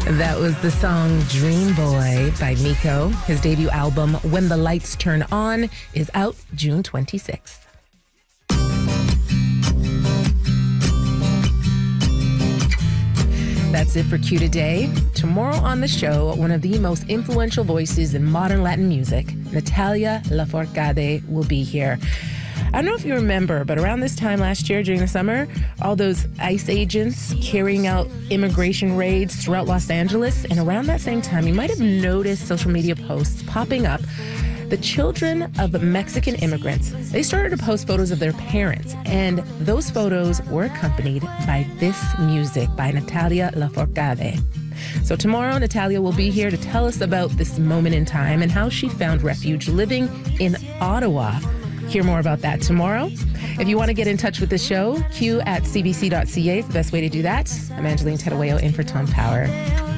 That was the song Dream Boy by Miko. His debut album, When the Lights Turn On, is out June 26th. That's it for Q Today. Tomorrow on the show, one of the most influential voices in modern Latin music, Natalia Lafourcade, will be here. I don't know if you remember, but around this time last year during the summer, all those ICE agents carrying out immigration raids throughout Los Angeles. And around that same time, you might have noticed social media posts popping up. The children of Mexican immigrants, they started to post photos of their parents. And those photos were accompanied by this music by Natalia Lafourcade. So tomorrow, Natalia will be here to tell us about this moment in time and how she found refuge living in Ottawa. Hear more about that tomorrow. If you want to get in touch with the show, q@cbc.ca is the best way to do that. I'm Angeline Tedaweo in for Tom Power.